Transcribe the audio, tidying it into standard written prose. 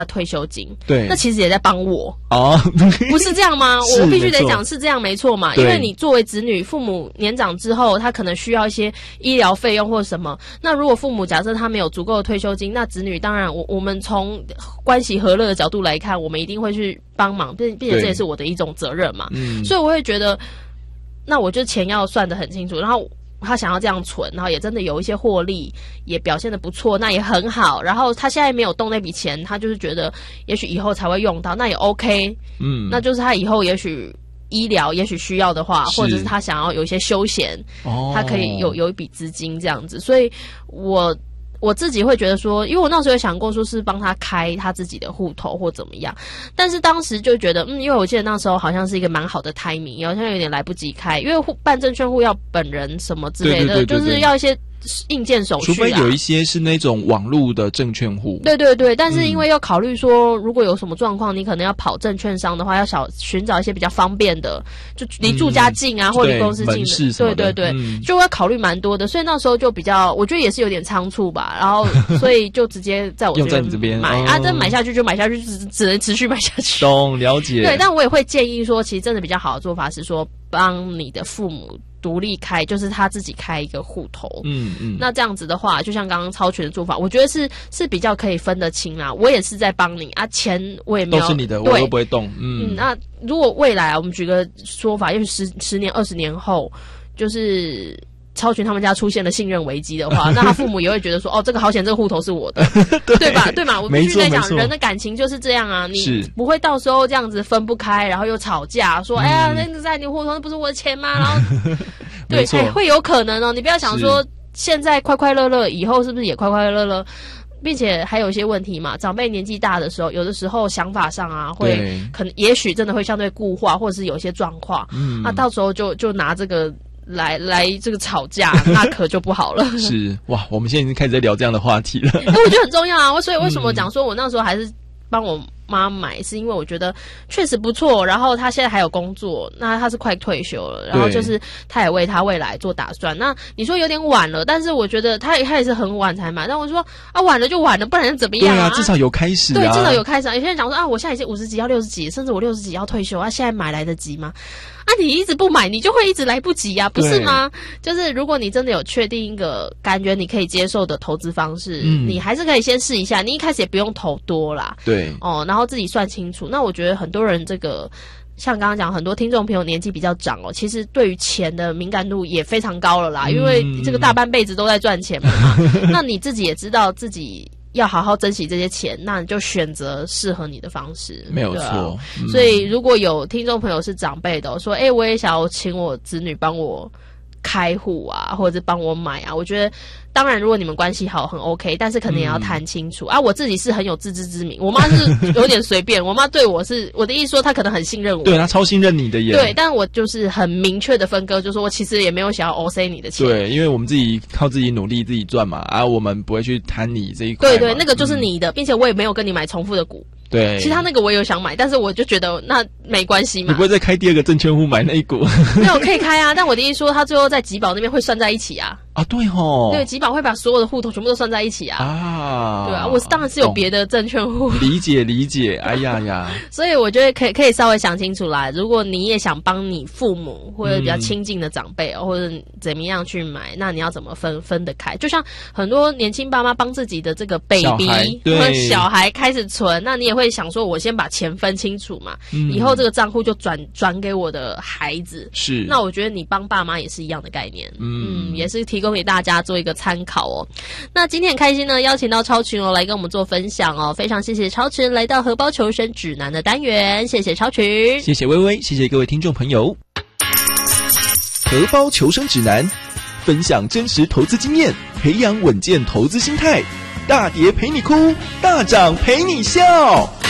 退休金， 对， 那其实也在帮我哦， 不是这样吗？我必须得讲是这样，没错嘛。因为你作为子女，父母年长之后，他可能需要一些医疗费用或什么。那如果父母假设他没有足够的退休金，那子女当然我们从关系和乐的角度来看，我们一定会去帮忙，并且这也是我的一种责任嘛。所以我会觉得，那我就钱要算得很清楚，然后。他想要这样存，然后也真的有一些获利，也表现得不错，那也很好。然后他现在没有动那笔钱，他就是觉得也许以后才会用到，那也 OK。那就是他以后也许医疗也许需要的话，或者是他想要有一些休闲，他可以有一笔资金这样子。所以我自己会觉得说，因为我那时候有想过说是帮他开他自己的户头或怎么样，但是当时就觉得因为我记得那时候好像是一个蛮好的 timing， 好像有点来不及开，因为办证券户要本人什么之类的，就是要一些硬件手续啊， 除非有一些是那种网络的证券户， 对，但是因为要考虑说，如果有什么状况，你可能要跑证券商的话，要寻找一些比较方便的，就离住家近啊，或离公司近的，对，就要考虑蛮多的，所以那时候就比较，我觉得也是有点仓促吧，然后所以就直接在我这边买啊，真买下去就买下去，只能持续买下去。 懂，了解。 对，但我也会建议说，其实真的比较好的做法是说，帮你的父母独立开，就是他自己开一个户头。那这样子的话，就像刚刚超群的做法，我觉得是比较可以分得清啦。我也是在帮你啊，钱我也没有， 都是你的，我都不会动。 那如果未来我们举个说法，也许10年、20年后，就是超群他们家出现了信任危机的话，那他父母也会觉得说，哦，这个好险，这个户头是我的，对吧？对嘛？我必须在讲，人的感情就是这样啊，你不会到时候这样子分不开，然后又吵架，说，哎呀，那个在你户头那不是我的钱吗？然后，对，会有可能哦。你不要想说现在快快乐乐，以后是不是也快快乐乐？并且还有一些问题嘛，长辈年纪大的时候，有的时候想法上啊，会可能也许真的会相对固化，或者是有一些状况，那到时候就拿这个。来这个吵架，那可就不好了。 是哇，我们现在已经开始在聊这样的话题了。 我觉得很重要啊，所以为什么讲说我那时候还是帮我妈买，是因为我觉得确实不错。然后她现在还有工作，那她是快退休了，然后就是她也为她未来做打算。那你说有点晚了，但是我觉得她也是很晚才买。但我说啊，晚了就晚了，不然怎么样啊？ 对啊，至少有开始啊。 对，至少有开始啊。有些人讲说啊，我现在已经50几要60几，甚至我60几要退休啊，现在买来得及吗？啊，你一直不买，你就会一直来不及啊，不是吗？就是如果你真的有确定一个感觉你可以接受的投资方式，你还是可以先试一下。你一开始也不用投多啦， 对哦，然后自己算清楚。那我觉得很多人这个，像刚刚讲，很多听众朋友年纪比较长哦，其实对于钱的敏感度也非常高了啦，因为这个大半辈子都在赚钱嘛。那你自己也知道自己要好好珍惜这些钱，那你就选择适合你的方式， 没有错。 所以如果有听众朋友是长辈的，说我也想要请我子女帮我开户啊，或者是帮我买啊，我觉得当然如果你们关系好很 OK， 但是可能也要谈清楚啊。我自己是很有自知之明，我妈是有点随便，我妈对我是我的意思说她可能很信任我， 对，她超信任你的耶。 对，但我就是很明确的分割，就是说我其实也没有想要 OC 你的钱， 对，因为我们自己靠自己努力自己赚嘛，我们不会去贪你这一块， 对，那个就是你的，并且我也没有跟你买重复的股。 对， 其他那个我也有想买，但是我就觉得那没关系嘛。 你不会再开第二个证券户买那一股？ 没有，可以开啊。但我的意思说，他最后在集保那边会算在一起啊。 啊，对齁， 对，集保会把所有的户头全部都算在一起啊。对啊，我当然是有别的证券户。 理解，哎呀。 所以我觉得可以稍微想清楚啦。如果你也想帮你父母或者比较亲近的长辈，或者怎么样去买，那你要怎么分得开？就像很多年轻爸妈帮自己的这个 baby 和小孩开始存，那你也会想说，我先把钱分清楚嘛，以后这个账户就转给我的孩子。是，那我觉得你帮爸妈也是一样的概念，也是提供给大家做一个参考哦。那今天很开心呢，邀请到超群来跟我们做分享哦，非常谢谢超群来到荷包求生指南的单元，谢谢超群， 谢谢微微，谢谢各位听众朋友。荷包求生指南，分享真实投资经验，培养稳健投资心态，大跌陪你哭，大涨陪你笑。